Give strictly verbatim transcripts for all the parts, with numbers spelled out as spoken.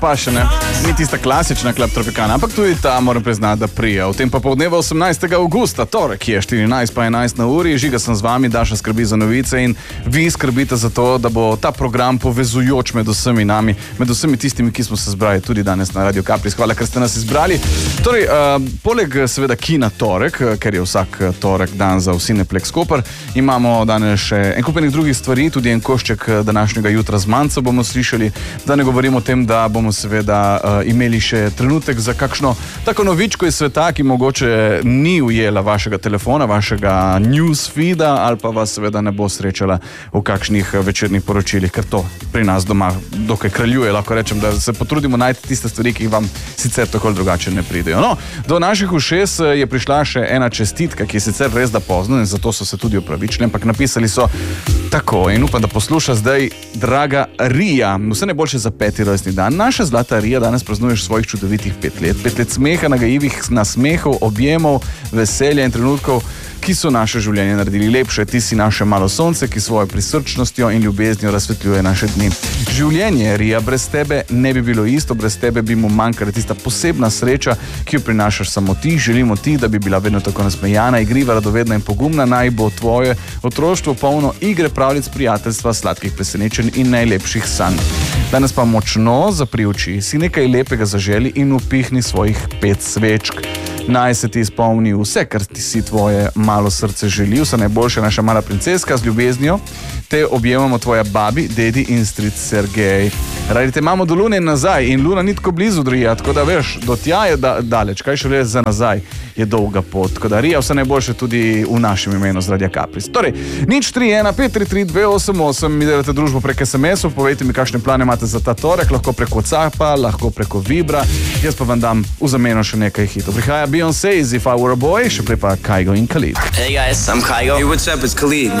pa še ne, ni tista klasična Klub Tropicana, ampak tudi ta moram priznati, da prija. V tem pa poldneva osemnajstega avgusta, torek je štirinajst pa enajst na uri, Žiga sem z vami, Daša skrbi za novice in vi skrbite za to, da bo ta program povezujoč med vsemi nami, med vsemi tistimi, ki smo se zbrali tudi danes na Radio Kapris. Hvala, ker ste nas izbrali. Torej, uh, poleg seveda kina torek, ker je vsak torek dan za Cineplex Koper, imamo danes še en kup enih drugih stvari, tudi en košček današnjega jutra z manca bomo slišali, da ne govorimo o tem, da bomo seveda uh, imeli še trenutek za kakšno tako novičko iz sveta, ki mogoče ni ujela vašega telefona, vašega newsfeeda ali pa vas seveda ne bo srečala v kakšnih večernih poročilih, ker to pri nas doma dokaj kraljuje, lahko rečem, da se potrudimo najti tiste stvari, ki vam sicer tako ali drugače ne pridejo. No, do naših ušes je prišla še ena čestitka, ki je sicer res da pozno in zato so se tudi opravičili, ampak napisali so tako in upam, da posluša zdaj draga Rija. Vse najboljše za peti rojstni dan. Naša zlata Rija, danes praznuješ svojih čudovitih pet let. Pet let smeha, nagajivih nasmehov, objemov, veselja in trenutkov, ki so naše življenje naredili lepše. Ti si naše malo sonce, ki svojo prisrčnostjo in ljubeznijo razsvetljuje naše dni. Življenje, Rija, brez tebe ne bi bilo isto, brez tebe bi mu manjkala tista posebna sreča, ki jo prinašaš samo ti. Želimo ti, da bi bila vedno tako nasmejana, igriva, radovedna in pogumna. Naj bo tvoje otroštvo polno igre, pravljic, prijateljstva, sladkih presenečenj in najlepših sanj. Danes pa močno zapri oči, si nekaj lepega zaželi in upihni svojih pet svečk. Naj se ti izpolni vse, kar ti si tvoje malo srce želi, vse najboljše, naša mala princeska, z ljubeznijo te objemamo tvoja babi, dedi in stric Sergej. Radi te imamo do Lune nazaj in Luna ni tako blizu, Rija, tako da veš, do tja je da, daleč, kaj šele za nazaj je dolga pot, tako da Rija, vse najboljše tudi v našem imenu z Radia Kapris. Torej, nič tri ena pet tri tri dve osem osem, mi delate družbo prek es em esov, povejte mi, kakšne plane imate za ta torek, lahko preko WhatsAppa, lahko preko Vibra, jaz pa vam dam v zameno še nekaj hitov. Prihaja Beyoncé, If I Were a Boy, še prej pa Kygo in Khalid. Hey guys, I'm Kygo. Hey, what's up, it's Khalid.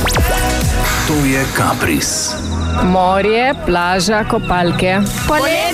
To je Kapris. Morje, plaža, kopalke. Poletje.